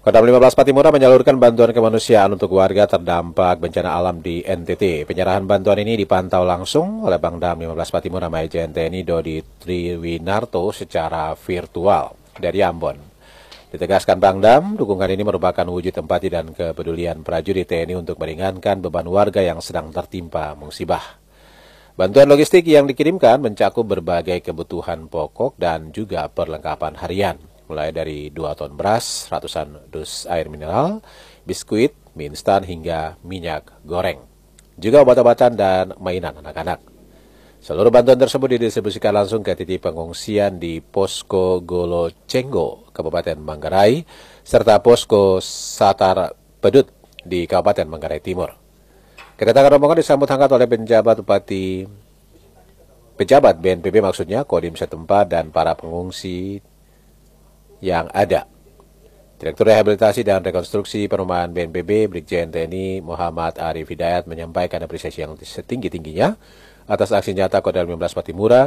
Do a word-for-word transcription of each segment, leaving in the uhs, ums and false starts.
Kodam lima belas Patimura menyalurkan bantuan kemanusiaan untuk warga terdampak bencana alam di N T T. Penyerahan bantuan ini dipantau langsung oleh Pangdam lima belas Patimura Majen T N I Dodi Triwinarto secara virtual dari Ambon. Ditegaskan Pangdam, dukungan ini merupakan wujud empati dan kepedulian prajurit T N I untuk meringankan beban warga yang sedang tertimpa musibah. Bantuan logistik yang dikirimkan mencakup berbagai kebutuhan pokok dan juga perlengkapan harian, mulai dari dua ton beras, ratusan dus air mineral, biskuit, mie instan hingga minyak goreng. Juga obat-obatan dan mainan anak-anak. Seluruh bantuan tersebut didistribusikan langsung ke titik pengungsian di Posko Golo Cenggo, Kabupaten Manggarai, serta Posko Satar Pedut di Kabupaten Manggarai Timur. Kedatangan rombongan disambut hangat oleh penjabat Bupati, pejabat B N P B maksudnya, Kodim setempat dan para pengungsi yang ada. Direktur Rehabilitasi dan Rekonstruksi Perumahan B N P B, Brigjen T N I Muhammad Arif Hidayat menyampaikan apresiasi yang setinggi-tingginya atas aksi nyata Kodam lima belas Patimura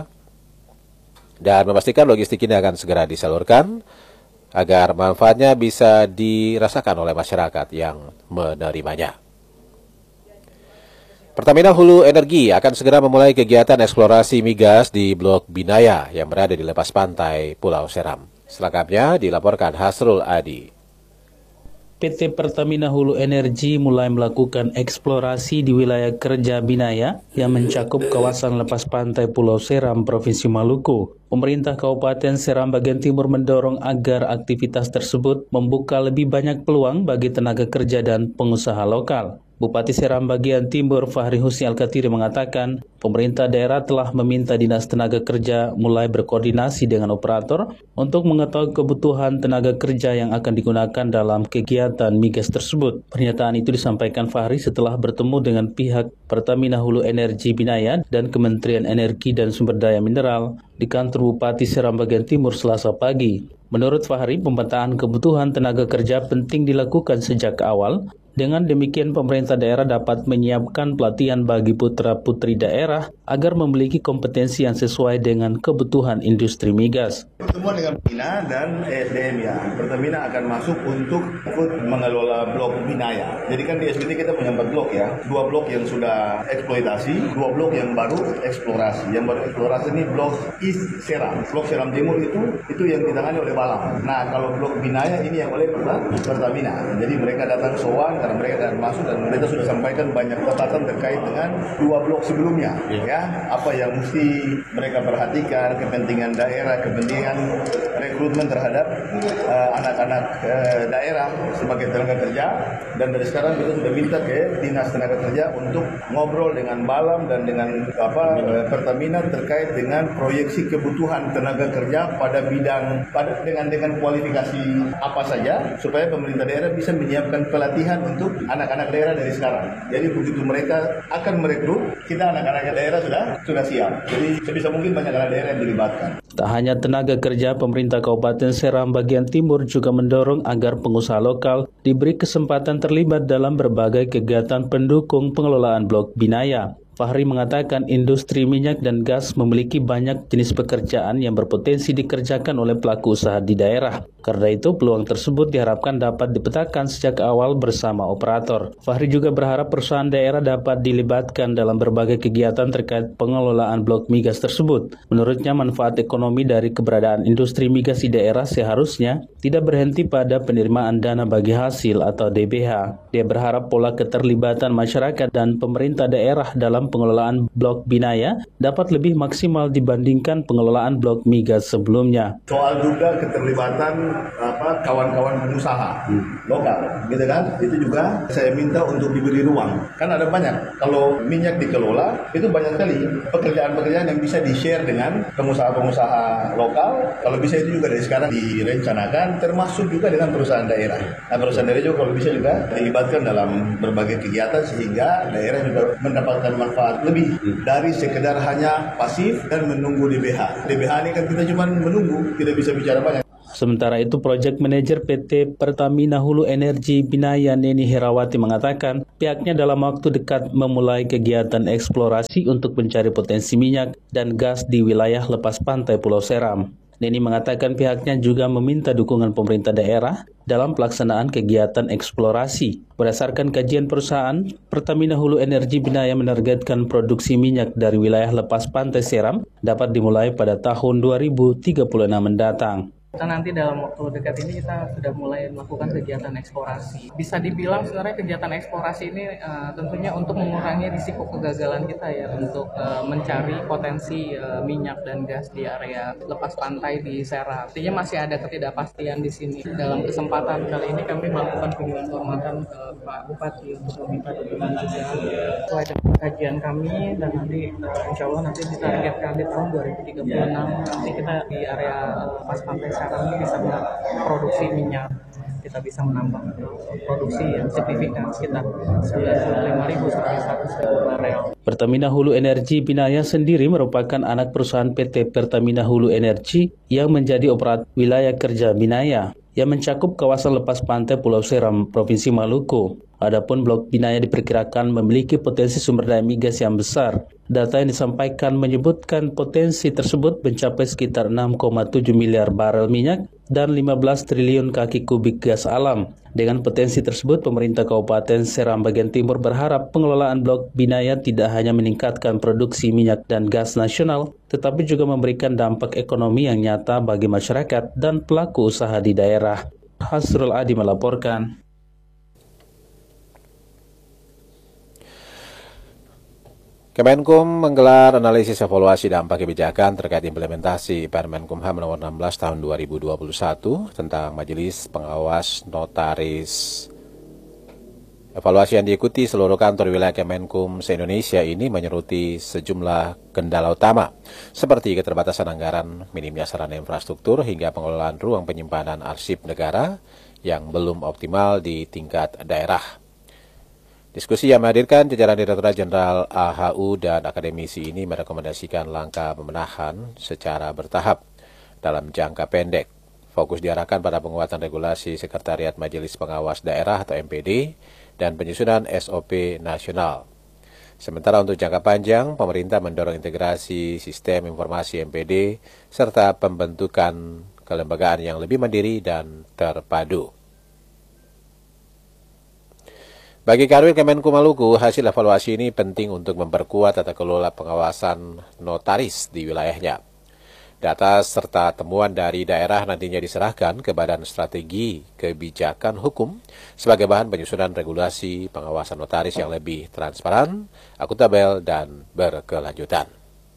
dan memastikan logistik ini akan segera disalurkan agar manfaatnya bisa dirasakan oleh masyarakat yang menerimanya. Pertamina Hulu Energi akan segera memulai kegiatan eksplorasi migas di Blok Binaya yang berada di lepas pantai Pulau Seram. Selengkapnya dilaporkan Hasrul Adi. P T Pertamina Hulu Energi mulai melakukan eksplorasi di wilayah kerja Binaya yang mencakup kawasan lepas pantai Pulau Seram, Provinsi Maluku. Pemerintah Kabupaten Seram bagian timur mendorong agar aktivitas tersebut membuka lebih banyak peluang bagi tenaga kerja dan pengusaha lokal. Bupati Seram bagian timur Fahri Husni Al-Katiri mengatakan, pemerintah daerah telah meminta Dinas Tenaga Kerja mulai berkoordinasi dengan operator untuk mengetahui kebutuhan tenaga kerja yang akan digunakan dalam kegiatan migas tersebut. Pernyataan itu disampaikan Fahri setelah bertemu dengan pihak Pertamina Hulu Energi Binaya dan Kementerian Energi dan Sumber Daya Mineral di kantor Bupati Seram bagian timur Selasa pagi. Menurut Fahri, pemetaan kebutuhan tenaga kerja penting dilakukan sejak awal. Dengan demikian, pemerintah daerah dapat menyiapkan pelatihan bagi putra-putri daerah agar memiliki kompetensi yang sesuai dengan kebutuhan industri migas. Pertemuan dengan Pertamina dan E S D M ya. Pertamina akan masuk untuk ikut mengelola blok Binaya. Jadi kan di S B T kita punya empat blok ya. Dua blok yang sudah eksploitasi, dua blok yang baru eksplorasi. Yang baru eksplorasi ini blok East Seram. Blok Seram Timur itu itu yang ditangani oleh Balam. Nah, kalau blok Binaya ini yang oleh Pertamina. Jadi mereka datang sowan karena mereka akan masuk dan mereka sudah sampaikan banyak catatan terkait dengan dua blok sebelumnya, ya apa yang mesti mereka perhatikan, kepentingan daerah, kepentingan rekrutmen terhadap uh, anak-anak uh, daerah sebagai tenaga kerja. Dan dari sekarang kita sudah minta ke Dinas Tenaga Kerja untuk ngobrol dengan Balam dan dengan apa uh, Pertamina terkait dengan proyeksi kebutuhan tenaga kerja pada bidang pada dengan dengan kualifikasi apa saja supaya pemerintah daerah bisa menyiapkan pelatihan untuk anak-anak daerah dari sekarang. Jadi begitu mereka akan merekrut, kita anak-anak daerah sudah sudah siap. Jadi sebisa mungkin banyak anak daerah yang dilibatkan. Tak hanya tenaga kerja, pemerintah Kabupaten Seram bagian timur juga mendorong agar pengusaha lokal diberi kesempatan terlibat dalam berbagai kegiatan pendukung pengelolaan blok Binaya. Fahri mengatakan industri minyak dan gas memiliki banyak jenis pekerjaan yang berpotensi dikerjakan oleh pelaku usaha di daerah. Karena itu, peluang tersebut diharapkan dapat dipetakan sejak awal bersama operator. Fahri juga berharap perusahaan daerah dapat dilibatkan dalam berbagai kegiatan terkait pengelolaan blok migas tersebut. Menurutnya, manfaat ekonomi dari keberadaan industri migas di daerah seharusnya tidak berhenti pada penerimaan dana bagi hasil atau D B H. Dia berharap pola keterlibatan masyarakat dan pemerintah daerah dalam pengelolaan blok Binaya dapat lebih maksimal dibandingkan pengelolaan blok migas sebelumnya. Soal juga keterlibatan apa kawan-kawan pengusaha hmm. lokal, gitu kan? Itu juga saya minta untuk diberi ruang. Kan ada banyak. Kalau minyak dikelola, itu banyak sekali pekerjaan-pekerjaan yang bisa di-share dengan pengusaha-pengusaha lokal. Kalau bisa itu juga dari sekarang direncanakan, termasuk juga dengan perusahaan daerah. Nah, perusahaan daerah juga kalau bisa juga dilibatkan dalam berbagai kegiatan sehingga daerah juga mendapatkan manfaat lebih dari sekedar hanya pasif dan menunggu D B H. D B H ini kan kita cuma menunggu, tidak bisa bicara banyak. Sementara itu, Project Manager P T Pertamina Hulu Energi Binaya Neni Herawati mengatakan pihaknya dalam waktu dekat memulai kegiatan eksplorasi untuk mencari potensi minyak dan gas di wilayah lepas pantai Pulau Seram. Neni mengatakan pihaknya juga meminta dukungan pemerintah daerah dalam pelaksanaan kegiatan eksplorasi. Berdasarkan kajian perusahaan, Pertamina Hulu Energi Binaya menargetkan produksi minyak dari wilayah lepas pantai Seram dapat dimulai pada tahun dua ribu tiga puluh enam mendatang. Kita nanti dalam waktu dekat ini kita sudah mulai melakukan kegiatan eksplorasi. Bisa dibilang sebenarnya kegiatan eksplorasi ini uh, tentunya untuk mengurangi risiko kegagalan kita ya untuk uh, mencari potensi uh, minyak dan gas di area lepas pantai di Seram. Artinya masih ada ketidakpastian di sini. Dalam kesempatan kali ini kami melakukan kunjungan kehormatan ke Pak Bupati untuk meminta dukungan juga sesuai dengan kajian kami, dan nanti uh, insya Allah nanti ditargetkan di tahun dua ribu tiga puluh enam nanti kita di area uh, lepas pantai Seram ini bisa produksi minyak, kita bisa menambah produksi yang signifikan sekitar sembilan puluh lima ribu sampai seratus ribu barel. Pertamina Hulu Energi Binaya sendiri merupakan anak perusahaan P T Pertamina Hulu Energi yang menjadi operator wilayah kerja Binaya yang mencakup kawasan lepas pantai Pulau Seram, Provinsi Maluku. Adapun blok Binaya diperkirakan memiliki potensi sumber daya migas yang besar. Data yang disampaikan menyebutkan potensi tersebut mencapai sekitar enam koma tujuh miliar barel minyak dan lima belas triliun kaki kubik gas alam. Dengan potensi tersebut, pemerintah Kabupaten Seram bagian timur berharap pengelolaan blok Binaya tidak hanya meningkatkan produksi minyak dan gas nasional, tetapi juga memberikan dampak ekonomi yang nyata bagi masyarakat dan pelaku usaha di daerah. Hasrul Adi melaporkan. Kemenkum menggelar analisis evaluasi dampak kebijakan terkait implementasi Permen Kumham nomor enam belas tahun dua ribu dua puluh satu tentang Majelis Pengawas Notaris. Evaluasi yang diikuti seluruh kantor wilayah Kemenkum se-Indonesia ini menyeruti sejumlah kendala utama, seperti keterbatasan anggaran, minimnya sarana infrastruktur, hingga pengelolaan ruang penyimpanan arsip negara yang belum optimal di tingkat daerah. Diskusi yang menghadirkan jajaran Direktorat Jenderal A H U dan akademisi ini merekomendasikan langkah pemenahan secara bertahap dalam jangka pendek. Fokus diarahkan pada penguatan regulasi Sekretariat Majelis Pengawas Daerah atau M P D dan penyusunan S O P nasional. Sementara untuk jangka panjang, pemerintah mendorong integrasi sistem informasi M P D serta pembentukan kelembagaan yang lebih mandiri dan terpadu. Bagi Kanwil Kemenkum Maluku, hasil evaluasi ini penting untuk memperkuat tata kelola pengawasan notaris di wilayahnya. Data serta temuan dari daerah nantinya diserahkan ke Badan Strategi Kebijakan Hukum sebagai bahan penyusunan regulasi pengawasan notaris yang lebih transparan, akuntabel, dan berkelanjutan.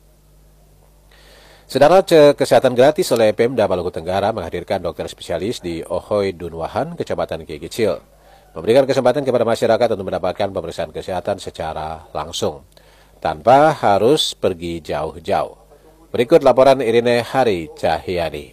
Saudara, cek kesehatan gratis oleh Pemda Maluku Tenggara menghadirkan dokter spesialis di Ohoy Dunwahan, Kecamatan Kiai Kecil, memberikan kesempatan kepada masyarakat untuk mendapatkan pemeriksaan kesehatan secara langsung, tanpa harus pergi jauh-jauh. Berikut laporan Irene Hari Cahyadi.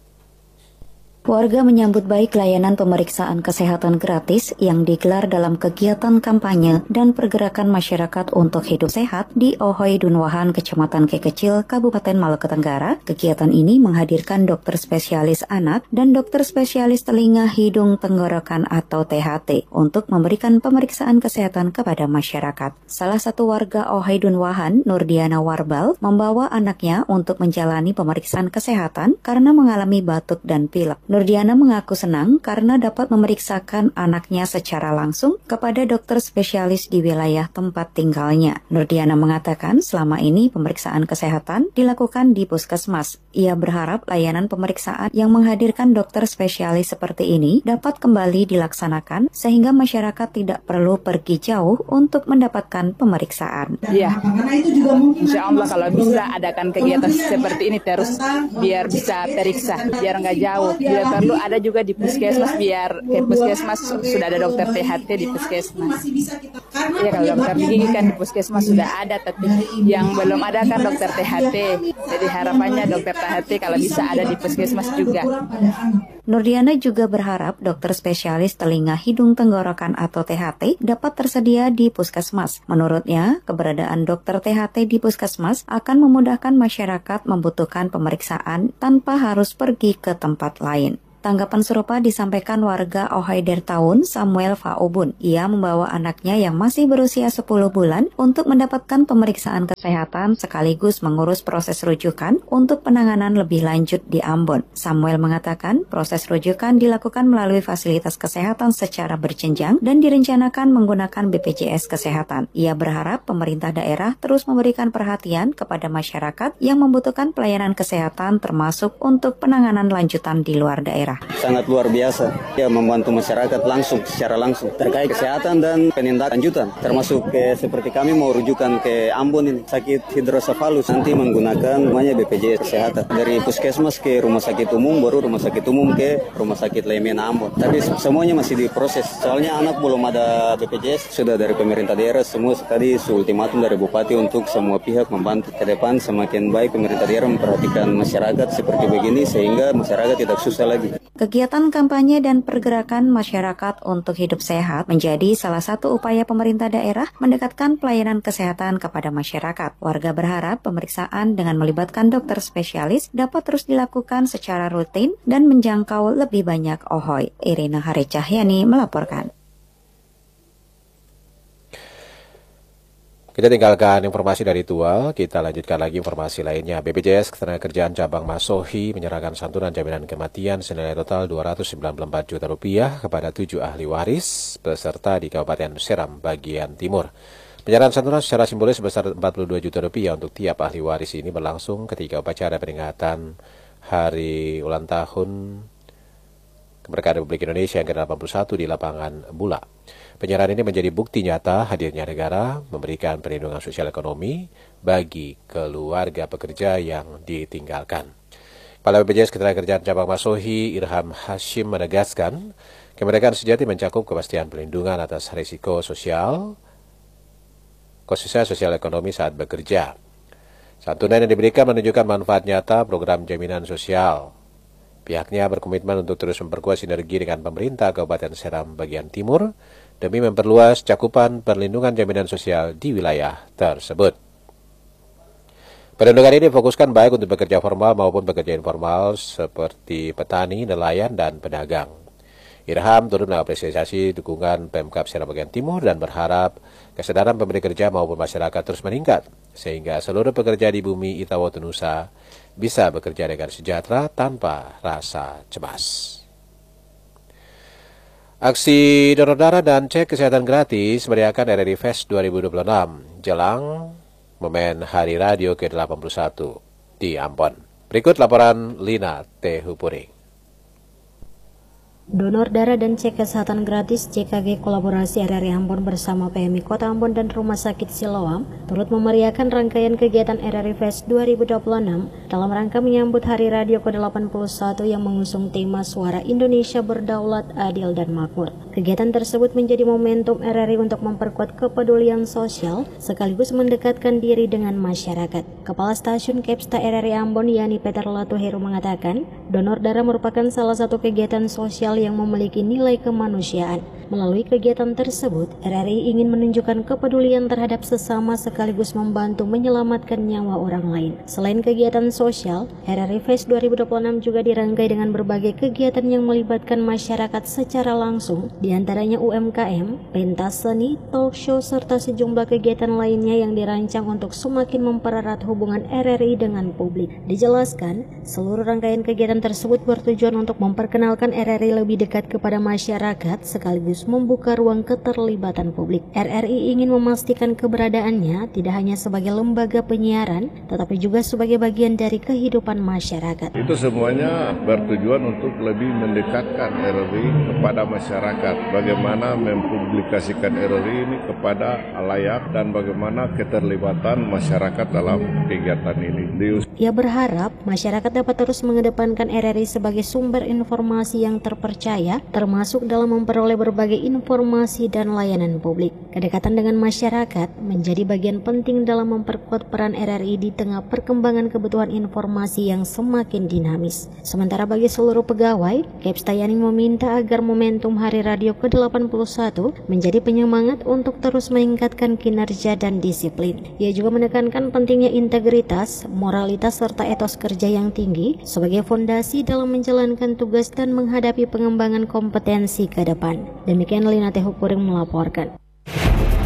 Warga menyambut baik layanan pemeriksaan kesehatan gratis yang digelar dalam kegiatan kampanye dan pergerakan masyarakat untuk hidup sehat di Ohoy Dunwahan, Kecamatan Kekecil, Kabupaten Maluku Tenggara. Kegiatan ini menghadirkan dokter spesialis anak dan dokter spesialis telinga, hidung, tenggorokan atau T H T untuk memberikan pemeriksaan kesehatan kepada masyarakat. Salah satu warga Ohoy Dunwahan, Nurdiana Warbal, membawa anaknya untuk menjalani pemeriksaan kesehatan karena mengalami batuk dan pilek. Nurdiana mengaku senang karena dapat memeriksakan anaknya secara langsung kepada dokter spesialis di wilayah tempat tinggalnya. Nurdiana mengatakan selama ini pemeriksaan kesehatan dilakukan di puskesmas. Ia berharap layanan pemeriksaan yang menghadirkan dokter spesialis seperti ini dapat kembali dilaksanakan sehingga masyarakat tidak perlu pergi jauh untuk mendapatkan pemeriksaan. Ya, insya Allah kalau bisa adakan kegiatan seperti ini terus biar bisa periksa, biar nggak jauh. Biar perlu ada juga di puskesmas, biar ke puskesmas sudah ada dokter T H T di puskesmas. Ya, kalau dokter gigi kan di puskesmas sudah ada, tapi yang belum ada kan dokter T H T. Jadi harapannya dokter T H T kalau bisa ada di puskesmas juga. Nurdiana juga berharap dokter spesialis telinga, hidung, tenggorokan atau T H T dapat tersedia di puskesmas. Menurutnya, keberadaan dokter T H T di puskesmas akan memudahkan masyarakat membutuhkan pemeriksaan tanpa harus pergi ke tempat lain. Tanggapan serupa disampaikan warga Ohoy Dertaun, Samuel Faobun. Ia membawa anaknya yang masih berusia sepuluh bulan untuk mendapatkan pemeriksaan kesehatan sekaligus mengurus proses rujukan untuk penanganan lebih lanjut di Ambon. Samuel mengatakan proses rujukan dilakukan melalui fasilitas kesehatan secara berjenjang dan direncanakan menggunakan B P J S Kesehatan. Ia berharap pemerintah daerah terus memberikan perhatian kepada masyarakat yang membutuhkan pelayanan kesehatan termasuk untuk penanganan lanjutan di luar daerah. Sangat luar biasa, ya membantu masyarakat langsung, secara langsung terkait kesehatan dan penindakan lanjutan, termasuk ke, seperti kami mau rujukan ke Ambon ini sakit hidrosefalus, nanti menggunakan namanya B P J S Kesehatan dari puskesmas ke rumah sakit umum, baru rumah sakit umum ke rumah sakit Lemena Ambon. Tapi semuanya masih diproses, soalnya anak belum ada B P J S, sudah dari pemerintah daerah semua tadi ultimatum dari bupati untuk semua pihak membantu ke depan semakin baik pemerintah daerah memperhatikan masyarakat seperti begini sehingga masyarakat tidak susah lagi. Kegiatan kampanye dan pergerakan masyarakat untuk hidup sehat menjadi salah satu upaya pemerintah daerah mendekatkan pelayanan kesehatan kepada masyarakat. Warga berharap pemeriksaan dengan melibatkan dokter spesialis dapat terus dilakukan secara rutin dan menjangkau lebih banyak Ohoy. Irina Hari Cahyani melaporkan. Kita tinggalkan informasi dari Tual, kita lanjutkan lagi informasi lainnya. B P J S Ketenagakerjaan Cabang Masohi menyerahkan santunan jaminan kematian senilai total dua ratus sembilan puluh empat juta rupiah kepada tujuh ahli waris peserta di Kabupaten Seram bagian timur. Penyerahan santunan secara simbolis sebesar empat puluh dua juta rupiah untuk tiap ahli waris ini berlangsung ketika upacara peringatan Hari Ulang Tahun Kemerdekaan Republik Indonesia yang ke delapan puluh satu di lapangan Bula. Penyerahan ini menjadi bukti nyata hadirnya negara memberikan perlindungan sosial ekonomi bagi keluarga pekerja yang ditinggalkan. Kepala B P J S Ketenagakerjaan Cabang Masohi Irham Hashim menegaskan, kemerdekaan sejati mencakup kepastian perlindungan atas risiko sosial, khususnya sosial ekonomi saat bekerja. Santunan yang diberikan menunjukkan manfaat nyata program jaminan sosial. Pihaknya berkomitmen untuk terus memperkuat sinergi dengan pemerintah Kabupaten Seram bagian timur demi memperluas cakupan perlindungan jaminan sosial di wilayah tersebut. Perlindungan ini difokuskan baik untuk pekerja formal maupun pekerja informal seperti petani, nelayan, dan pedagang. Irham turut mengapresiasi dukungan Pemkab Seram bagian timur dan berharap kesadaran pemberi kerja maupun masyarakat terus meningkat sehingga seluruh pekerja di bumi Itawotu Nusa bisa bekerja dengan sejahtera tanpa rasa cemas. Aksi donor darah dan cek kesehatan gratis meriahkan R R I Fest dua ribu dua puluh enam jelang momen Hari Radio ke delapan puluh satu di Ambon. Berikut laporan Lina T. Hupuri. Donor darah dan cek kesehatan gratis C K G kolaborasi R R I Ambon bersama P M I Kota Ambon dan Rumah Sakit Siloam turut memeriahkan rangkaian kegiatan R R I Fest dua ribu dua puluh enam dalam rangka menyambut Hari Radio ke delapan puluh satu yang mengusung tema Suara Indonesia Berdaulat, Adil, dan Makmur. Kegiatan tersebut menjadi momentum R R I untuk memperkuat kepedulian sosial sekaligus mendekatkan diri dengan masyarakat. Kepala Stasiun Kepsta R R I Ambon yakni Peter Latuheru mengatakan, donor darah merupakan salah satu kegiatan sosial yang memiliki nilai kemanusiaan. Melalui kegiatan tersebut, R R I ingin menunjukkan kepedulian terhadap sesama sekaligus membantu menyelamatkan nyawa orang lain. Selain kegiatan sosial, R R I Fest dua ribu dua puluh enam juga dirangkai dengan berbagai kegiatan yang melibatkan masyarakat secara langsung, diantaranya U M K M, pentas seni, talk show, serta sejumlah kegiatan lainnya yang dirancang untuk semakin mempererat hubungan R R I dengan publik. Dijelaskan, seluruh rangkaian kegiatan tersebut bertujuan untuk memperkenalkan R R I lebih dekat kepada masyarakat sekaligus membuka ruang keterlibatan publik. R R I ingin memastikan keberadaannya tidak hanya sebagai lembaga penyiaran, tetapi juga sebagai bagian dari kehidupan masyarakat. Itu semuanya bertujuan untuk lebih mendekatkan R R I kepada masyarakat, bagaimana mempublikasikan R R I ini kepada halayak dan bagaimana keterlibatan masyarakat dalam kegiatan ini. Ia berharap masyarakat dapat terus mengedepankan R R I sebagai sumber informasi yang terpercaya, termasuk dalam memperoleh berbagai informasi dan layanan publik. Kedekatan dengan masyarakat menjadi bagian penting dalam memperkuat peran R R I di tengah perkembangan kebutuhan informasi yang semakin dinamis. Sementara bagi seluruh pegawai, Kepstayani meminta agar momentum Hari Radio ke delapan puluh satu menjadi penyemangat untuk terus meningkatkan kinerja dan disiplin. Ia juga menekankan pentingnya integritas, moralitas serta etos kerja yang tinggi sebagai fondasi dalam menjalankan tugas dan menghadapi pengembangan kompetensi ke depan. Demikian Lina Tehukuring melaporkan.